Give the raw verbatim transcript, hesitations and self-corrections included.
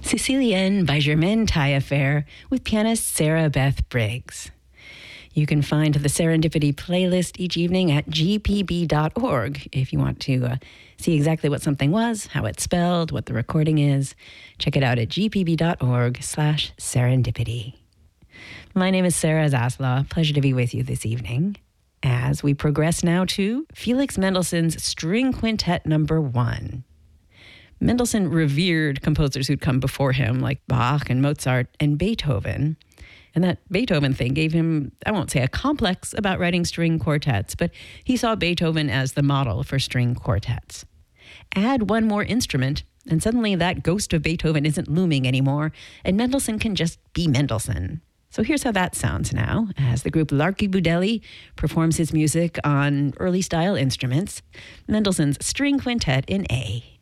Sicilienne by Germaine Taillefer with pianist Sarah Beth Briggs. You can find the Serendipity playlist each evening at g p b dot org if you want to uh, see exactly what something was, how it's spelled, what the recording is. Check it out at g p b dot org slash serendipity. My name is Sarah Zaslaw. Pleasure to be with you this evening as we progress now to Felix Mendelssohn's String Quintet Number One. Mendelssohn revered composers who'd come before him, like Bach and Mozart and Beethoven. And that Beethoven thing gave him, I won't say a complex about writing string quartets, but he saw Beethoven as the model for string quartets. Add one more instrument, and suddenly that ghost of Beethoven isn't looming anymore, and Mendelssohn can just be Mendelssohn. So here's how that sounds now, as the group Larky Budelli performs his music on early-style instruments, Mendelssohn's String Quintet in A.